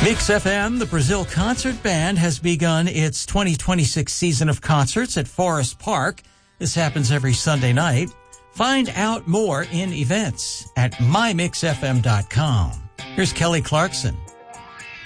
Mix FM, the Brazil Concert Band, has begun its 2026 season of concerts at Forest Park. This happens every Sunday night. Find out more in events at mymixfm.com. Here's Kelly Clarkson.